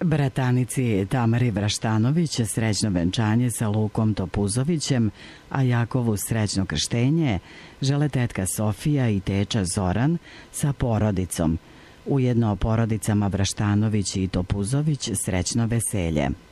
Bratanici Tamari Vraštanović srećno venčanje sa Lukom Topuzovićem, a Jakovu srećno krštenje žele tetka Sofija i teča Zoran sa porodicom. Ujedno porodicama Vraštanović i Topuzović srećno veselje.